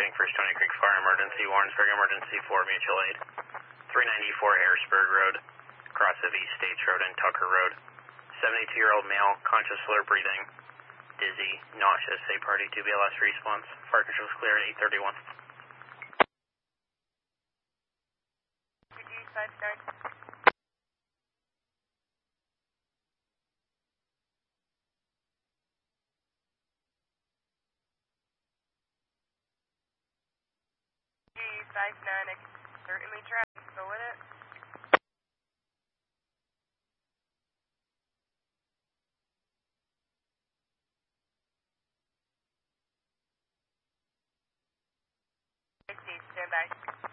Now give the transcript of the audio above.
repeating for Stony Creek Fire Emergency, Warrensburg Emergency 4 Mutual Aid. 394 Harrisburg Road, cross of East States Road and Tucker Road. 72-year-old male, conscious slur breathing, dizzy, nauseous, a party to BLS response. Fire control is clear at 831. G59, certainly traffic, go with it. Stand by.